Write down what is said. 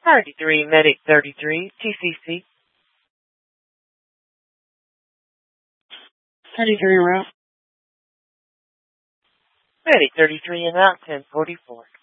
33, Medic 33, TCC. 33 route. Medic 33 and out 1044.